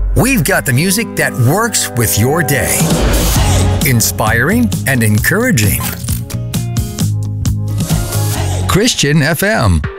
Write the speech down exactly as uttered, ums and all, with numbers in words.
We've got the music that works with your day. Inspiring and encouraging. Christian F M.